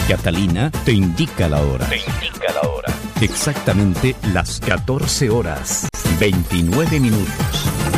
Catalina te indica la hora. Exactamente las 14 horas, 29 minutos.